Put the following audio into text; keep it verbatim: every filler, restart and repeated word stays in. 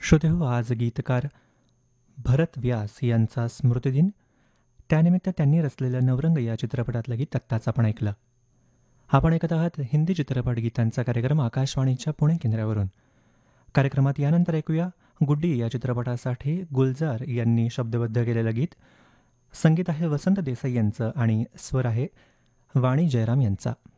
श्रोते हो, आज गीतकार भरत व्यास यांचा स्मृतिदिन. त्यानिमित्त त्यांनी रचलेलं नवरंग या चित्रपटातलं गीत आत्ताच आपण ऐकलं. आपण ऐकत आहात हिंदी चित्रपट गीतांचा कार्यक्रम आकाशवाणीच्या पुणे केंद्रावरून. कार्यक्रमात यानंतर ऐकूया गुड्डी या चित्रपटासाठी गुलजार यांनी शब्दबद्ध केलेलं गीत. संगीत आहे वसंत देसाई यांचं आणि स्वर आहे वाणी जयराम यांचा.